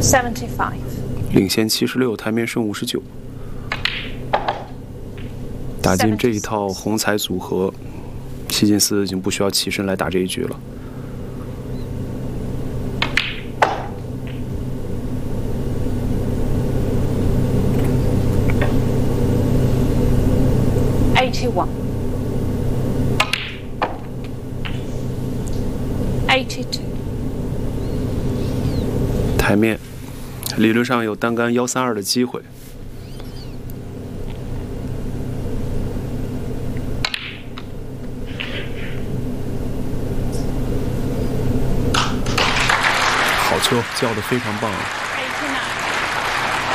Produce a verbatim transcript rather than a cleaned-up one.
seventy-five， 领先七十六，台面剩五十九。打进这一套红彩组合，希金斯已经不需要起身来打这一局了。 eighty-one。eighty-two。 台面理论上有单杆幺三二的机会。好球，叫得非常棒。